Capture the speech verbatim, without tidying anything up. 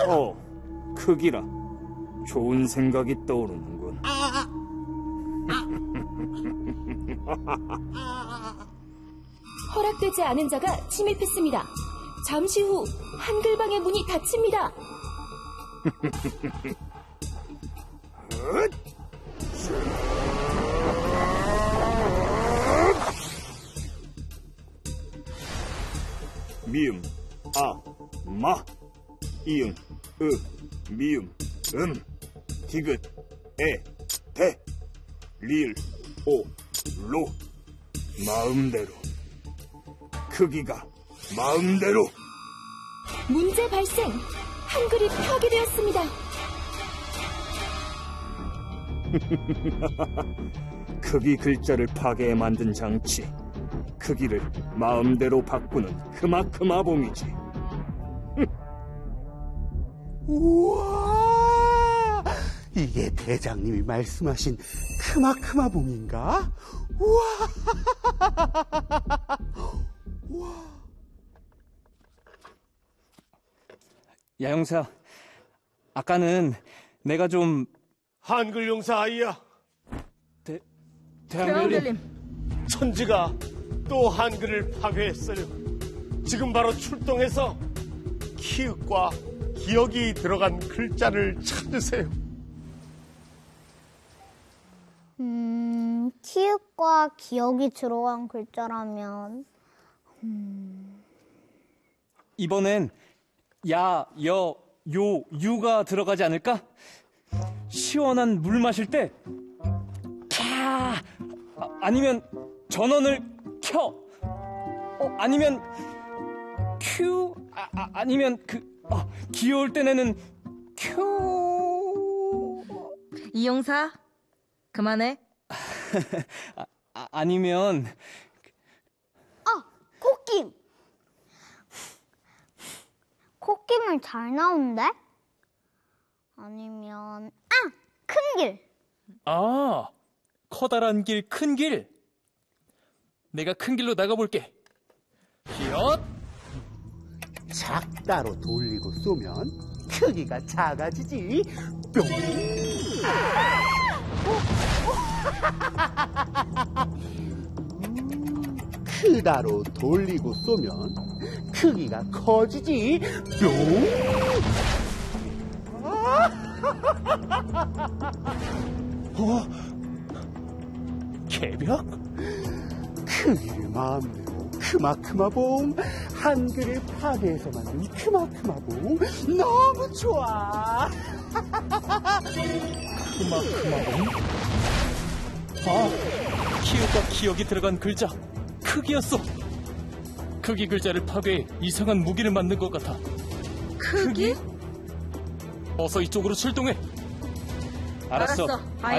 어, 크기라. 좋은 생각이 떠오르는군. 허락되지 않은 자가 침입했습니다. 잠시 후 한글방의 문이 닫힙니다. 미음, 아, 마, 이응, 으, 미음, 음, 디귿, 에, 대, 리을, 오, 로. 마음대로. 크기가 마음대로. 문제 발생! 한글이 파괴되었습니다. 크기 글자를 파괴해 만든 장치. 크기를 마음대로 바꾸는 크마크마봉이지. 우와! 이게 대장님이 말씀하신 크마크마봉인가? 우와! 우와! 야영사, 아까는 내가 좀... 한글 용사 아이야. 대, 대한별님. 천지가 또 한글을 파괴했어요. 지금 바로 출동해서 키읔과 기억이 들어간 글자를 찾으세요. 음, 키읔과 기억이 들어간 글자라면 음... 이번엔 야, 여, 요, 유가 들어가지 않을까? 시원한 물 마실 때 캬! 아, 아니면 전원을 켜! 어, 아니면 큐! 아, 아, 아니면 그 어, 귀여울 때 내는 큐! 이용사, 그만해. 아, 아, 아니면 아! 코김! 코김을 잘 나오는데? 아니면 아! 큰 길! 아, 커다란 길, 큰 길. 내가 큰 길로 나가볼게. 히엇! 작다로 돌리고 쏘면 크기가 작아지지. 뿅! 음, 크다로 돌리고 쏘면 크기가 커지지. 뿅! 어? 개벽? 크기를 마음대로 크마크마봉. 한글을 파괴해서 만든 크마크마봉. 너무 좋아. 크마크마봉? 아, 키읔과 기억이 들어간 글자 크기였어. 크기 글자를 파괴해 이상한 무기를 만든 것 같아. 크기? 어서 이쪽으로 출동해. 알았어. 알았어.